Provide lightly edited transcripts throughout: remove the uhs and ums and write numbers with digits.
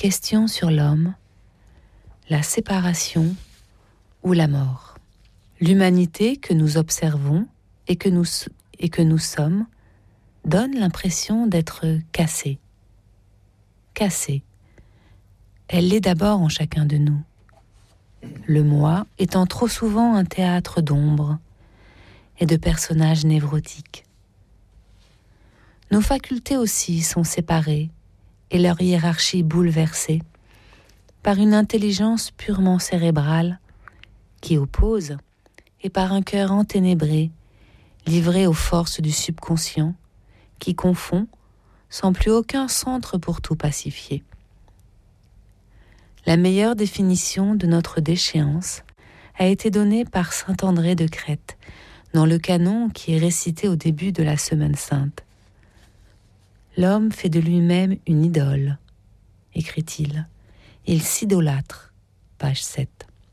questions sur l'homme, la séparation ou la mort. L'humanité que nous observons et que nous sommes donne l'impression d'être cassée. Cassée. Elle l'est d'abord en chacun de nous. Le moi étant trop souvent un théâtre d'ombre et de personnages névrotiques. Nos facultés aussi sont séparées et leur hiérarchie bouleversée par une intelligence purement cérébrale qui oppose et par un cœur enténébré, livré aux forces du subconscient qui confond sans plus aucun centre pour tout pacifier. La meilleure définition de notre déchéance a été donnée par saint André de Crète dans le canon qui est récité au début de la Semaine sainte. L'homme fait de lui-même une idole, écrit-il. Il s'idolâtre, page 7.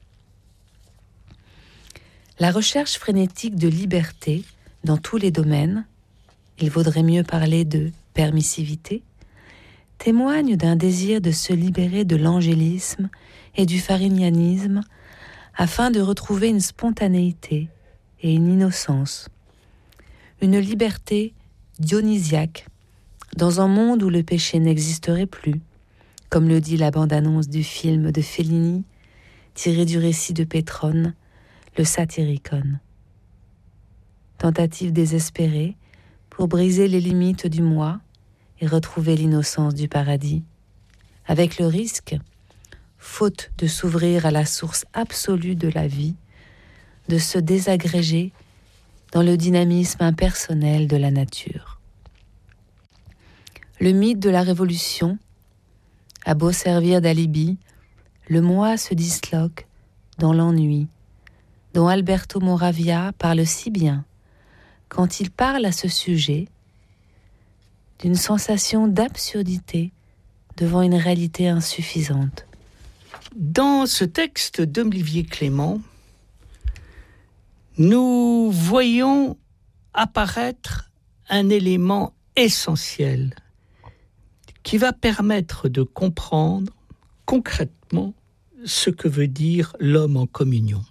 La recherche frénétique de liberté dans tous les domaines, il vaudrait mieux parler de permissivité, témoigne d'un désir de se libérer de l'angélisme et du farinianisme afin de retrouver une spontanéité et une innocence, une liberté dionysiaque dans un monde où le péché n'existerait plus, comme le dit la bande-annonce du film de Fellini, tiré du récit de Pétrone, le Satyricon. Tentative désespérée pour briser les limites du moi et retrouver l'innocence du paradis, avec le risque, faute de s'ouvrir à la source absolue de la vie, de se désagréger dans le dynamisme impersonnel de la nature. Le mythe de la révolution a beau servir d'alibi, le moi se disloque dans l'ennui, dont Alberto Moravia parle si bien quand il parle à ce sujet d'une sensation d'absurdité devant une réalité insuffisante. Dans ce texte d'Olivier Clément, nous voyons apparaître un élément essentiel qui va permettre de comprendre concrètement ce que veut dire l'homme en communion.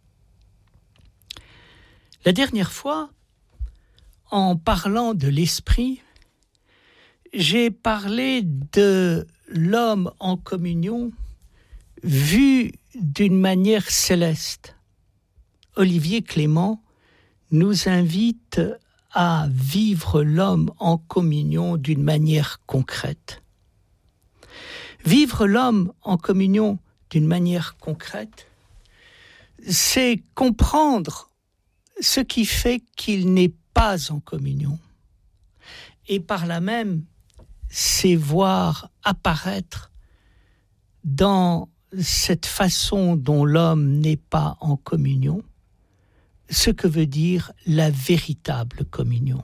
La dernière fois, en parlant de l'esprit, j'ai parlé de l'homme en communion vu d'une manière céleste. Olivier Clément nous invite à vivre l'homme en communion d'une manière concrète. Vivre l'homme en communion d'une manière concrète, c'est comprendre ce qui fait qu'il n'est pas en communion. Et par là même, c'est voir apparaître dans cette façon dont l'homme n'est pas en communion, ce que veut dire la véritable communion.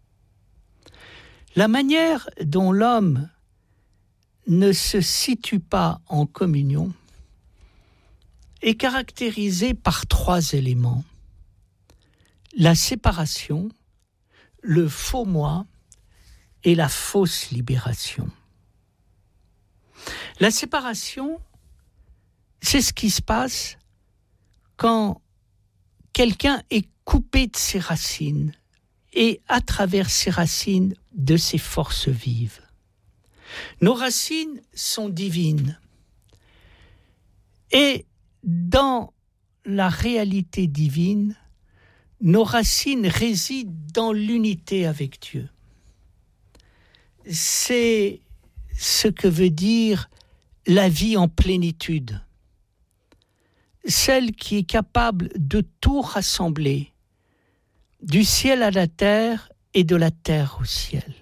La manière dont l'homme ne se situe pas en communion est caractérisée par 3 éléments. La séparation, le faux moi et la fausse libération. La séparation, c'est ce qui se passe quand quelqu'un est coupé de ses racines et à travers ses racines de ses forces vives. Nos racines sont divines et dans la réalité divine, nos racines résident dans l'unité avec Dieu. C'est ce que veut dire la vie en plénitude. Celle qui est capable de tout rassembler, du ciel à la terre et de la terre au ciel.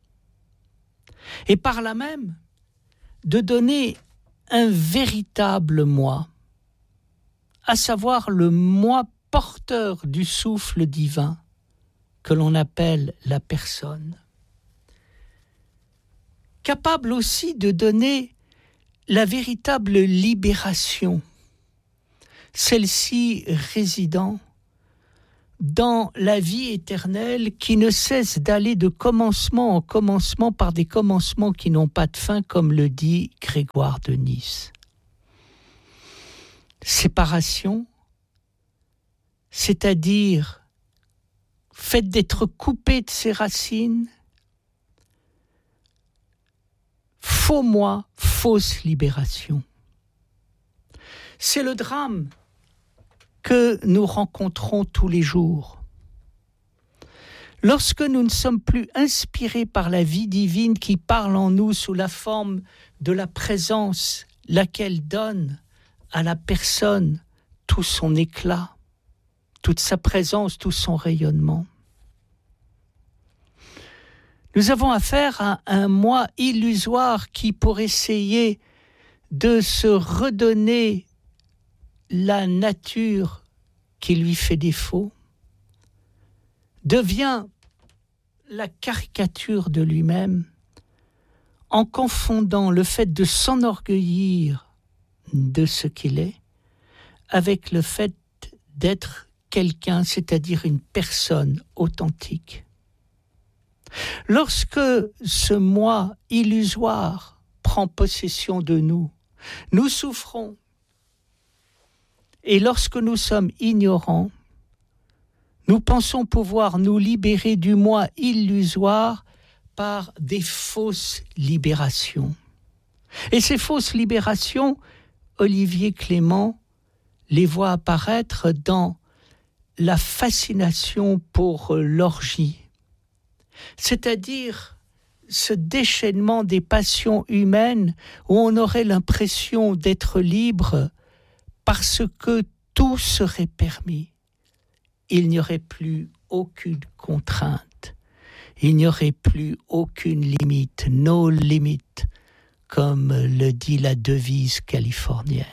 Et par là même, de donner un véritable moi, à savoir le moi porteur du souffle divin que l'on appelle la personne. Capable aussi de donner la véritable libération, celle-ci résidant dans la vie éternelle qui ne cesse d'aller de commencement en commencement par des commencements qui n'ont pas de fin, comme le dit Grégoire de Nice. Séparation, c'est-à-dire fait d'être coupé de ses racines, faux moi, fausse libération. C'est le drame que nous rencontrons tous les jours. Lorsque nous ne sommes plus inspirés par la vie divine qui parle en nous sous la forme de la présence, laquelle donne à la personne tout son éclat, toute sa présence, tout son rayonnement. Nous avons affaire à un moi illusoire qui, pour essayer de se redonner la nature qui lui fait défaut, devient la caricature de lui-même en confondant le fait de s'enorgueillir de ce qu'il est avec le fait d'être quelqu'un, c'est-à-dire une personne authentique. Lorsque ce moi illusoire prend possession de nous, nous souffrons. Et lorsque nous sommes ignorants, nous pensons pouvoir nous libérer du moi illusoire par des fausses libérations. Et ces fausses libérations, Olivier Clément les voit apparaître dans la fascination pour l'orgie, c'est-à-dire ce déchaînement des passions humaines où on aurait l'impression d'être libre parce que tout serait permis. Il n'y aurait plus aucune contrainte, il n'y aurait plus aucune limite, no limit, comme le dit la devise californienne.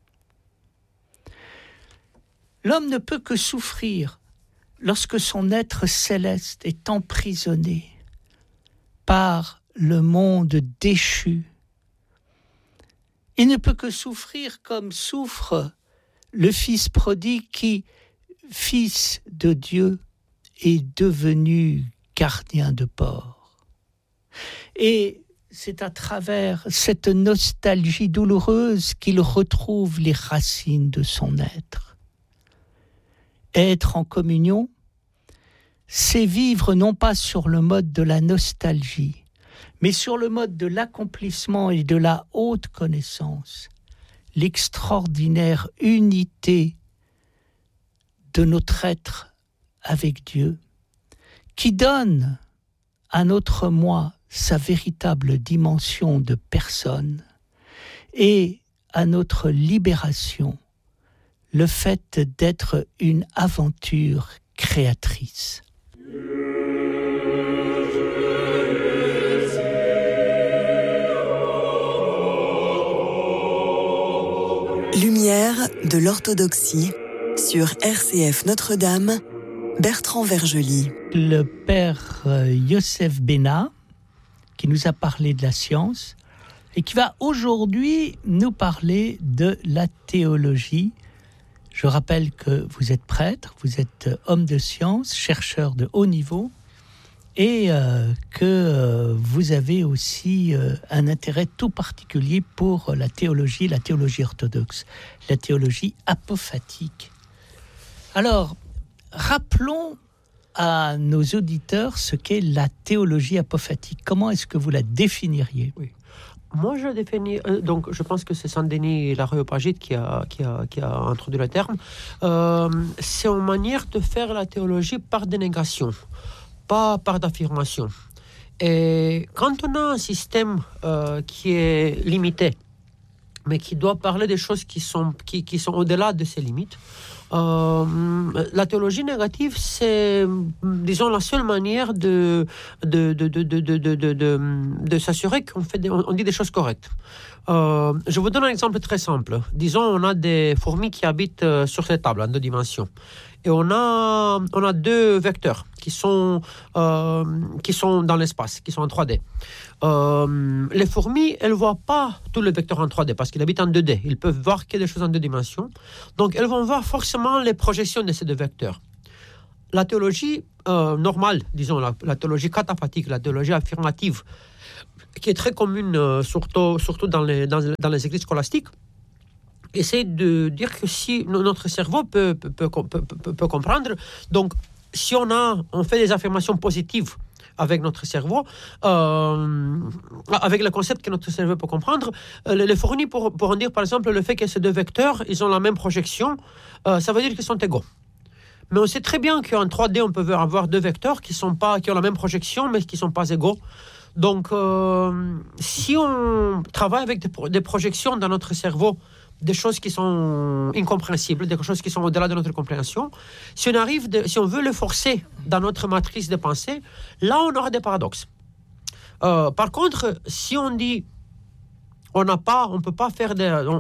L'homme ne peut que souffrir lorsque son être céleste est emprisonné par le monde déchu. Il ne peut que souffrir comme souffre le Fils prodigue qui, Fils de Dieu, est devenu gardien de porc. Et c'est à travers cette nostalgie douloureuse qu'il retrouve les racines de son être. Être en communion, c'est vivre non pas sur le mode de la nostalgie, mais sur le mode de l'accomplissement et de la haute connaissance, l'extraordinaire unité de notre être avec Dieu, qui donne à notre moi sa véritable dimension de personne et à notre libération le fait d'être une aventure créatrice. Lumière de l'orthodoxie sur RCF Notre-Dame, Bertrand Vergely. Le père Yosef Bena, qui nous a parlé de la science et qui va aujourd'hui nous parler de la théologie. Je rappelle que vous êtes prêtre, vous êtes homme de science, chercheur de haut niveau et que vous avez aussi un intérêt tout particulier pour la théologie orthodoxe, la théologie apophatique. Alors, rappelons à nos auditeurs ce qu'est la théologie apophatique. Comment est-ce que vous la définiriez ? Oui. Moi, je définis, donc je pense que c'est Saint-Denis l'Aréopagite qui a introduit le terme. C'est une manière de faire la théologie par dénégation, pas par d'affirmation. Et quand on a un système qui est limité, mais qui doit parler des choses qui sont au-delà de ses limites, la théologie négative, c'est, disons, la seule manière de s'assurer on dit des choses correctes. Je vous donne un exemple très simple. Disons, on a des fourmis qui habitent sur cette table en 2 dimensions. Et on a 2 vecteurs qui sont dans l'espace, qui sont en 3D. Les fourmis, elles ne voient pas tous les vecteurs en 3D parce qu'ils habitent en 2D. Ils peuvent voir que des choses en 2 dimensions. Donc, elles vont voir forcément les projections de ces 2 vecteurs. la théologie normale, disons, la théologie cataphatique, la théologie affirmative, qui est très commune, surtout dans les églises scolastiques, essaie de dire que si notre cerveau peut comprendre, donc si on fait des affirmations positives avec notre cerveau, avec le concept que notre cerveau peut comprendre, les fournit pour en dire, par exemple, le fait que ces deux vecteurs, ils ont la même projection, ça veut dire qu'ils sont égaux. Mais on sait très bien qu'en 3D, on peut avoir deux vecteurs qui ont la même projection, mais qui ne sont pas égaux. Donc, si on travaille avec des projections dans notre cerveau, des choses qui sont incompréhensibles, des choses qui sont au-delà de notre compréhension, si on veut le forcer dans notre matrice de pensée, là, on aura des paradoxes. Par contre, si on dit on peut pas faire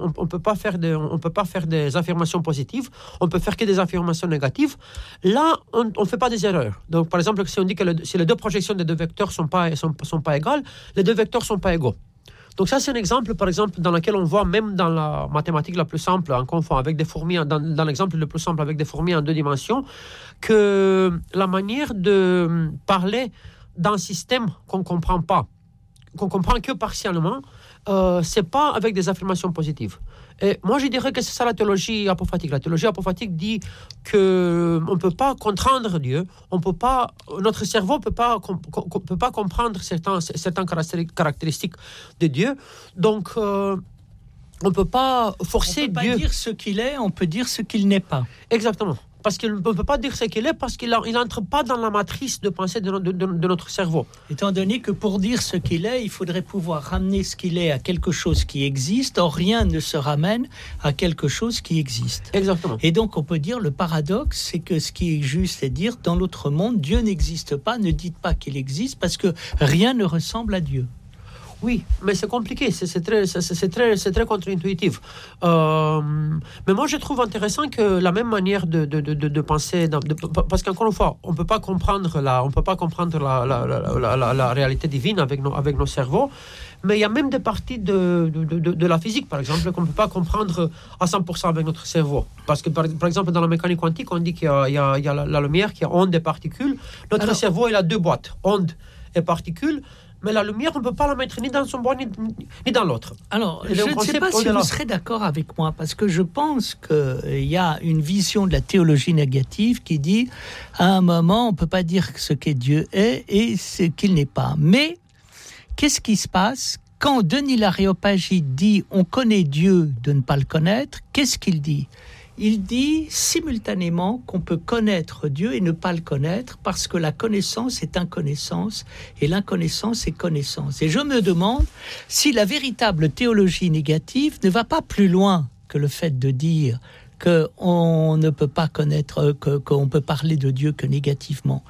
des affirmations positives, on peut faire que des affirmations négatives, là, on fait pas des erreurs. Donc, par exemple, si on dit que si les deux projections des deux vecteurs sont pas égales, les deux vecteurs sont pas égaux. Donc ça, c'est un exemple, par exemple, dans lequel on voit, même dans la mathématique la plus simple, avec des fourmis, dans l'exemple le plus simple avec des fourmis en 2 dimensions, que la manière de parler d'un système qu'on comprend que partiellement, c'est pas avec des affirmations positives. Et moi, je dirais que c'est ça la théologie apophatique. La théologie apophatique dit qu'on ne peut pas contraindre Dieu, notre cerveau ne peut pas comprendre certaines caractéristiques de Dieu. Donc, on ne peut pas forcer Dieu. On ne peut pas dire ce qu'il est, on peut dire ce qu'il n'est pas. Exactement. Parce qu'on ne peut pas dire ce qu'il est, parce qu'il n'entre pas dans la matrice de pensée de notre cerveau. Étant donné que pour dire ce qu'il est, il faudrait pouvoir ramener ce qu'il est à quelque chose qui existe, or rien ne se ramène à quelque chose qui existe. Exactement. Et donc on peut dire, le paradoxe, c'est que ce qui est juste, c'est dire, dans l'autre monde, Dieu n'existe pas, ne dites pas qu'il existe, parce que rien ne ressemble à Dieu. Oui, mais c'est compliqué, c'est très contre-intuitif. Mais moi, je trouve intéressant que la même manière de penser, parce qu'encore une fois, on ne peut pas comprendre la réalité divine avec nos cerveaux, mais il y a même des parties de la physique, par exemple, qu'on ne peut pas comprendre à 100% avec notre cerveau. Parce que, par exemple, dans la mécanique quantique, on dit qu'il y a la lumière, qu'il y a onde et particules. Notre cerveau, il a 2 boîtes, onde et particules. Mais la lumière, on ne peut pas la mettre ni dans son boîte ni dans l'autre. Alors, je ne sais pas si vous serez d'accord avec moi, parce que je pense qu'il y a une vision de la théologie négative qui dit, à un moment, on ne peut pas dire ce qu'est Dieu est et ce qu'il n'est pas. Mais, qu'est-ce qui se passe quand Denis l'Aréopagite dit « on connaît Dieu de ne pas le connaître », qu'est-ce qu'il dit ? Il dit simultanément qu'on peut connaître Dieu et ne pas le connaître parce que la connaissance est inconnaissance et l'inconnaissance est connaissance. Et je me demande si la véritable théologie négative ne va pas plus loin que le fait de dire qu'on ne peut pas connaître, qu'on peut parler de Dieu que négativement.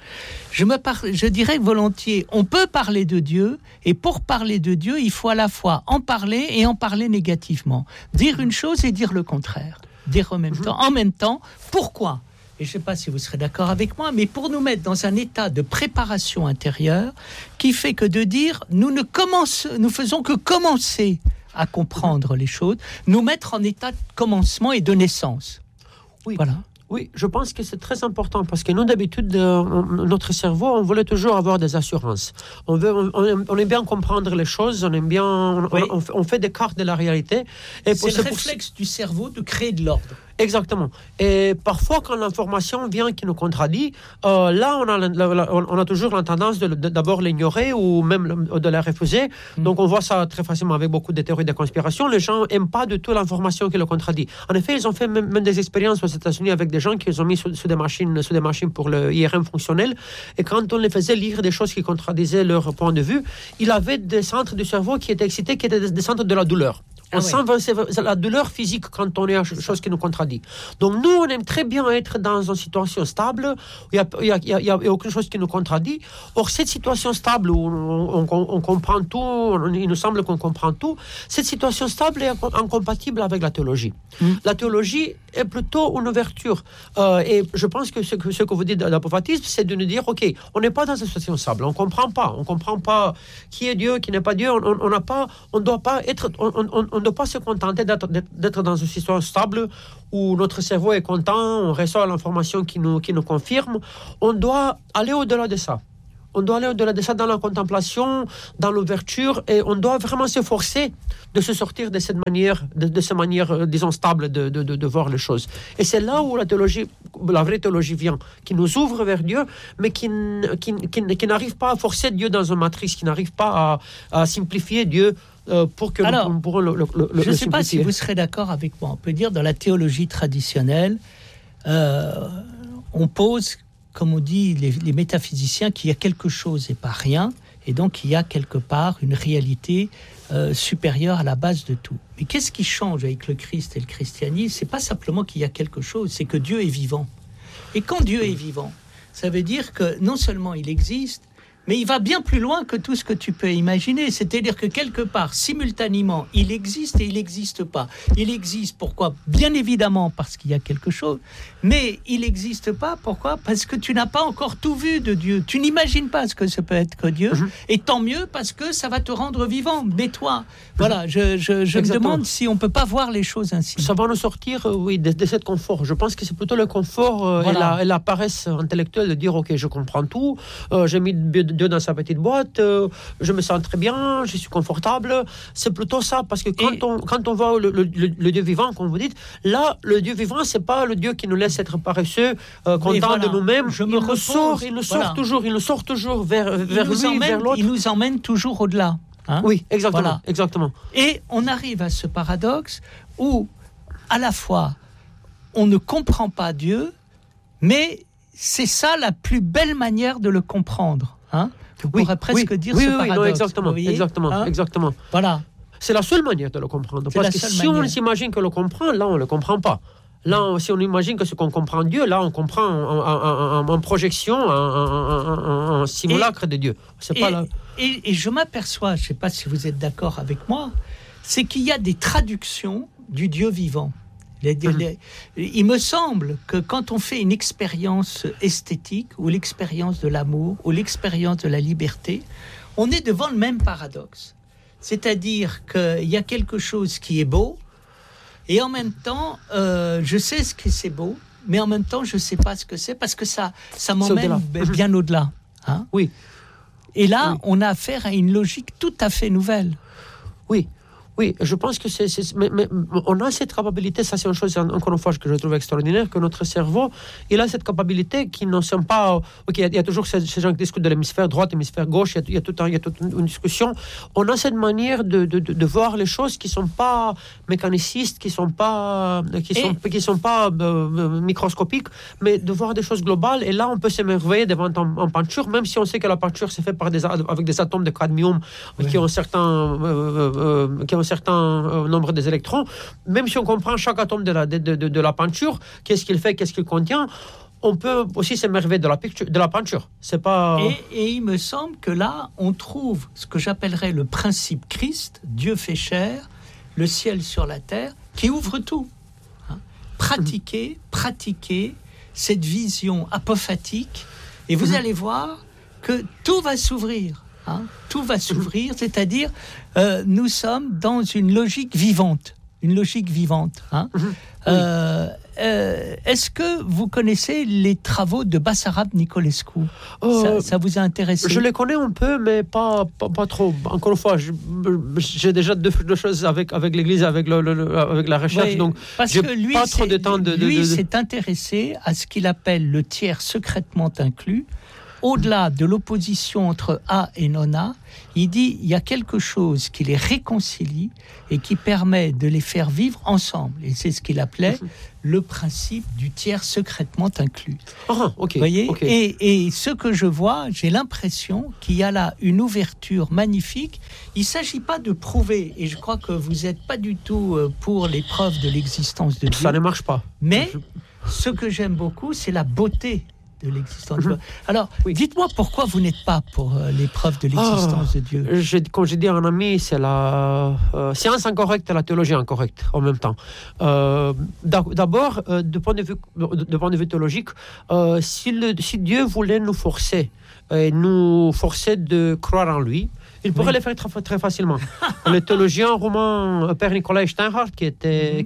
Je dirais volontiers, on peut parler de Dieu, et pour parler de Dieu, il faut à la fois en parler et en parler négativement. Dire une chose et dire le contraire. Dire en même temps, pourquoi ? Et je ne sais pas si vous serez d'accord avec moi, mais pour nous mettre dans un état de préparation intérieure qui fait que de dire, nous faisons que commencer à comprendre les choses, nous mettre en état de commencement et de naissance. Oui. Voilà. Oui, je pense que c'est très important parce que nous, d'habitude, notre cerveau, on voulait toujours avoir des assurances. On aime bien comprendre les choses, on aime bien, on fait des cartes de la réalité. Et c'est le réflexe du cerveau de créer de l'ordre. Exactement. Et parfois, quand l'information vient qui nous contredit, là, on a toujours la tendance d'abord l'ignorer ou même de la refuser. Donc, on voit ça très facilement avec beaucoup de théories de conspiration. Les gens n'aiment pas du tout l'information qui le contredit. En effet, ils ont fait même des expériences aux États-Unis avec des gens qui les ont mis sous des machines pour le IRM fonctionnel. Et quand on les faisait lire des choses qui contredisaient leur point de vue, il avait des centres du cerveau qui étaient excités, qui étaient des centres de la douleur. On sent la douleur physique quand on est à quelque chose qui nous contredit. Donc nous, on aime très bien être dans une situation stable, où il n'y a aucune chose qui nous contredit. Or, cette situation stable où on comprend tout, il nous semble qu'on comprend tout, cette situation stable est incompatible avec la théologie. La théologie est plutôt une ouverture. Et je pense que ce que vous dites d'apophatisme, c'est de nous dire, OK, on n'est pas dans une situation stable, on ne comprend pas qui est Dieu, qui n'est pas Dieu, on ne doit pas être... ne doit pas se contenter d'être dans une situation stable où notre cerveau est content, on reçoit l'information qui nous confirme. On doit aller au-delà de ça. On doit aller au-delà de ça dans la contemplation, dans l'ouverture, et on doit vraiment s'efforcer de se sortir de cette manière, disons, stable de voir les choses. Et c'est là où la vraie théologie vient, qui nous ouvre vers Dieu, mais qui n'arrive pas à forcer Dieu dans une matrice, qui n'arrive pas à simplifier Dieu pour que nous pourrons le je ne sais pas si vous serez d'accord avec moi. On peut dire, dans la théologie traditionnelle, on pose, comme on dit les métaphysiciens, qu'il y a quelque chose et pas rien, et donc il y a quelque part une réalité supérieure à la base de tout. Mais qu'est-ce qui change avec le Christ et le christianisme ? C'est pas simplement qu'il y a quelque chose, c'est que Dieu est vivant. Et quand Dieu est vivant, ça veut dire que non seulement il existe, mais il va bien plus loin que tout ce que tu peux imaginer. C'est-à-dire que quelque part, simultanément, il existe et il n'existe pas. Il existe, pourquoi ? Bien évidemment parce qu'il y a quelque chose, mais il n'existe pas, pourquoi ? Parce que tu n'as pas encore tout vu de Dieu. Tu n'imagines pas ce que ça peut être que Dieu, et tant mieux parce que ça va te rendre vivant. Mais toi, voilà, je me demande si on ne peut pas voir les choses ainsi. Ça va nous sortir, de ce confort. Je pense que c'est plutôt le confort et la paresse intellectuelle de dire, ok, je comprends tout, j'ai mis Dieu dans sa petite boîte, je me sens très bien, je suis confortable. C'est plutôt ça, parce que quand on voit le Dieu vivant, comme vous dites, là, le Dieu vivant, c'est pas le Dieu qui nous laisse être paresseux, contents de nous-mêmes. Il nous sort toujours vers lui, vers l'autre. Il nous emmène toujours au-delà. Hein ? Oui, exactement, voilà. Exactement. Et on arrive à ce paradoxe où, à la fois, on ne comprend pas Dieu, mais c'est ça la plus belle manière de le comprendre. Hein ? On pourrait presque dire ce paradoxe. Exactement. Voilà. C'est la seule manière de le comprendre. Parce que si on s'imagine que le comprend, là, on ne le comprend pas. Là, si on imagine que ce qu'on comprend Dieu, là, on comprend en projection, un simulacre de Dieu. Et je m'aperçois, je ne sais pas si vous êtes d'accord avec moi, c'est qu'il y a des traductions du Dieu vivant. Il me semble que quand on fait une expérience esthétique, ou l'expérience de l'amour, ou l'expérience de la liberté, on est devant le même paradoxe. C'est-à-dire qu'il y a quelque chose qui est beau, et en même temps, je sais ce que c'est beau, mais en même temps, je ne sais pas ce que c'est, parce que ça m'emmène bien au-delà. Hein ? Oui. Et là, on a affaire à une logique tout à fait nouvelle. Oui, je pense que mais on a cette capacité, ça c'est une chose, encore une fois, que je trouve extraordinaire, que notre cerveau, il a cette capacité qui ne sont pas... Ok, il y a toujours ces gens qui discutent de l'hémisphère droit, l'hémisphère gauche, il y a toute une discussion. On a cette manière de voir les choses qui ne sont pas mécanicistes, qui ne sont pas, microscopiques, mais de voir des choses globales. Et là, on peut s'émerveiller devant en peinture, même si on sait que la peinture s'est faite avec des atomes de cadmium qui ont certain nombre des électrons, même si on comprend chaque atome de la peinture, qu'est-ce qu'il fait, qu'est-ce qu'il contient, on peut aussi s'émerveiller de la peinture. C'est pas... et il me semble que là, on trouve ce que j'appellerais le principe Christ, Dieu fait chair, le ciel sur la terre, qui ouvre tout. Hein ? Pratiquer cette vision apophatique, et vous allez voir que tout va s'ouvrir. Hein, tout va s'ouvrir, c'est-à-dire nous sommes dans une logique vivante. Hein. Est-ce que vous connaissez les travaux de Bassarab Nicolescu ? Ça vous a intéressé ? Je les connais un peu, mais pas trop. Encore une fois, j'ai déjà deux choses avec l'Église, avec la recherche, donc parce j'ai que lui, pas trop de temps Lui s'est intéressé à ce qu'il appelle le tiers secrètement inclus. Au-delà de l'opposition entre A et non-A, il dit il y a quelque chose qui les réconcilie et qui permet de les faire vivre ensemble. Et c'est ce qu'il appelait le principe du tiers secrètement inclus. Okay, voyez okay. Et ce que je vois, j'ai l'impression qu'il y a là une ouverture magnifique. Il ne s'agit pas de prouver, et je crois que vous n'êtes pas du tout pour les preuves de l'existence de Dieu. Ça ne marche pas. Mais ce que j'aime beaucoup, c'est la beauté de l'existence de Dieu. Alors, dites-moi pourquoi vous n'êtes pas pour les preuves de l'existence de Dieu. Comme j'ai dit à un ami, c'est la science incorrecte et la théologie incorrecte en même temps. D'abord, de point de vue théologique, si Dieu voulait nous forcer de croire en lui, Il pourrait les faire très, très facilement. Le théologien roumain Père Nicolae Steinhardt, qui était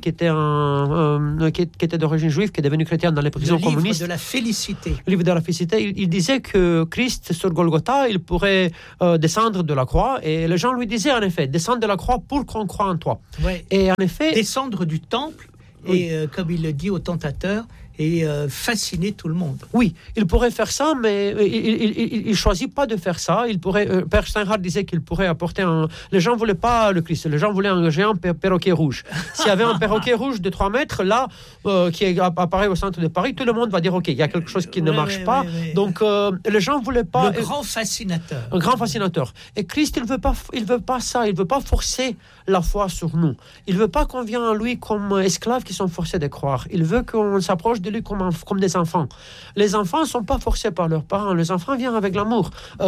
d'origine juive, qui est devenu chrétien dans les prisons communistes. Le livre de la félicité. Le livre de la félicité. Il disait que Christ, sur Golgotha, il pourrait descendre de la croix. Et les gens lui disaient, en effet, descendre de la croix pour qu'on croie en toi. Ouais. Et en effet... Descendre du temple, et comme il le dit au tentateur, et fasciner tout le monde. Oui, il pourrait faire ça, mais il choisit pas de faire ça. Il pourrait, Père Steinhardt disait qu'il pourrait apporter les gens voulaient pas le Christ, les gens voulaient un géant perroquet rouge. S'il y avait un perroquet rouge de 3 mètres, là, qui apparaît au centre de Paris, tout le monde va dire, OK, il y a quelque chose qui ne marche pas. Donc, les gens voulaient pas... Le grand fascinateur. Un grand fascinateur. Et Christ, il veut pas ça. Il veut pas forcer la foi sur nous. Il veut pas qu'on vienne à lui comme esclaves qui sont forcés de croire. Il veut qu'on s'approche de lui comme des enfants. Les enfants ne sont pas forcés par leurs parents. Les enfants viennent avec l'amour.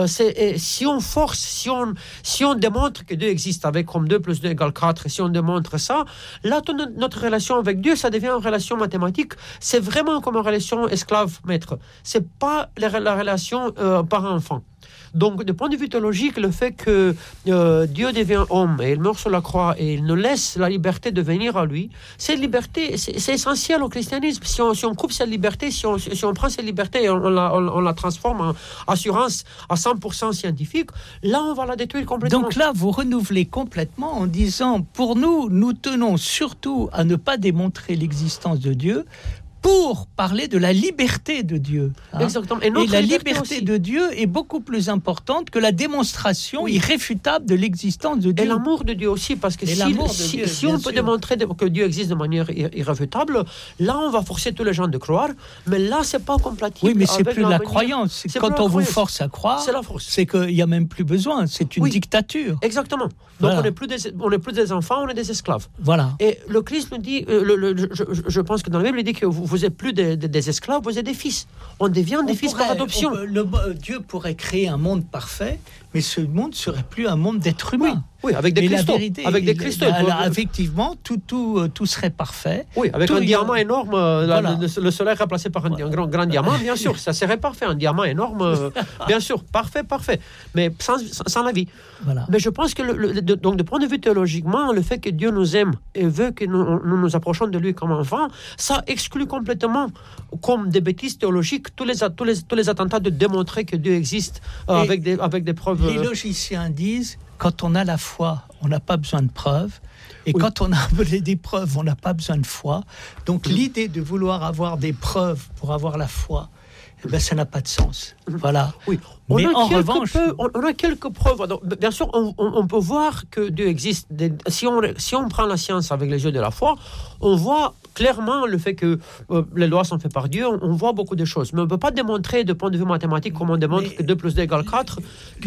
Si on force, si on démontre que Dieu existe avec comme 2 + 2 = 4, si on démontre ça, là, notre relation avec Dieu, ça devient une relation mathématique. C'est vraiment comme une relation esclave-maître. C'est pas la relation parent-enfant. Donc, du point de vue théologique, le fait que Dieu devient homme et il meurt sur la croix et il nous laisse la liberté de venir à lui, cette liberté, c'est essentiel au christianisme. Si on coupe cette liberté, si on prend cette liberté et on la transforme en assurance à 100% scientifique, là, on va la détruire complètement. Donc là, vous renouvelez complètement en disant, pour nous tenons surtout à ne pas démontrer l'existence de Dieu, pour parler de la liberté de Dieu. Exactement. Et la liberté de Dieu est beaucoup plus importante que la démonstration irréfutable de l'existence de Dieu. Et l'amour de Dieu aussi, parce que si on peut démontrer que Dieu existe de manière irréfutable, là, on va forcer tous les gens de croire, mais là, c'est pas compatible. Oui, mais c'est plus la croyance. Quand on vous force à croire, c'est la force. C'est qu'il n'y a même plus besoin. C'est une dictature. Exactement. Donc, on n'est plus des enfants, on est des esclaves. Voilà. Et le Christ nous dit, je pense que dans la Bible, il dit que vous n'êtes plus des esclaves, vous êtes des fils. On devient des fils par adoption. Dieu pourrait créer un monde parfait, mais ce monde serait plus un monde d'êtres humains. Oui, avec des cristaux. Avec des cristaux. Effectivement, tout serait parfait. Oui, avec un diamant énorme, le soleil remplacé par un grand diamant, bien sûr, ça serait parfait. Un diamant énorme, bien sûr, parfait. Mais sans la vie. Voilà. Mais je pense que, donc, de point de vue théologiquement, le fait que Dieu nous aime et veut que nous nous approchons de lui comme enfants, ça exclut complètement, comme des bêtises théologiques, tous les attentats de démontrer que Dieu existe avec des preuves. Les logiciens disent, quand on a la foi, on n'a pas besoin de preuves. Et quand on a des preuves, on n'a pas besoin de foi. Donc l'idée de vouloir avoir des preuves pour avoir la foi, ça n'a pas de sens. Voilà. Oui. Mais en revanche, on a quelques preuves. Donc, bien sûr, on peut voir que Dieu existe. Si on prend la science avec les yeux de la foi, on voit clairement le fait que les lois sont faites par Dieu. On voit beaucoup de choses. Mais on ne peut pas démontrer de point de vue mathématique, comme on démontre que 2 + 2 = 4.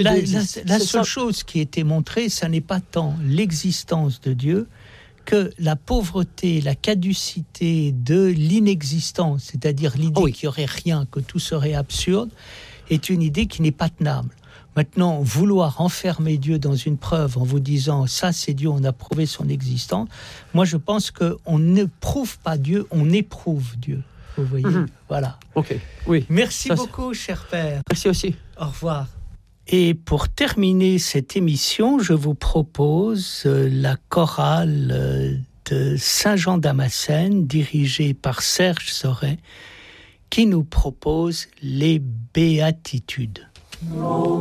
La seule chose qui a été montrée, ça n'est pas tant l'existence de Dieu que la pauvreté, la caducité de l'inexistence, c'est-à-dire l'idée qu'il n'y aurait rien, que tout serait absurde, est une idée qui n'est pas tenable. Maintenant, vouloir enfermer Dieu dans une preuve en vous disant « ça c'est Dieu, on a prouvé son existence », moi je pense qu'on ne prouve pas Dieu, on éprouve Dieu. Vous voyez, voilà. Ok, oui. Merci beaucoup, cher Père. Merci aussi. Au revoir. Et pour terminer cette émission, je vous propose la chorale de Saint-Jean-Damascène, dirigée par Serge Sauret, qui nous propose les béatitudes.